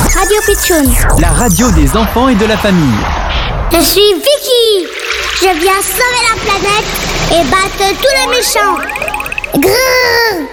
Radio Pitchoun, la radio des enfants et de la famille. je suis Vicky. Je viens sauver la planète et battre tous les méchants. Grrr.